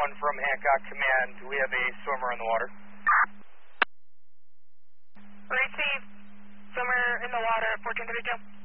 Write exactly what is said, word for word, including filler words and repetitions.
one from Hancock Command. We have a swimmer in the water. Receive. Swimmer in the water at fourteen thirty-two.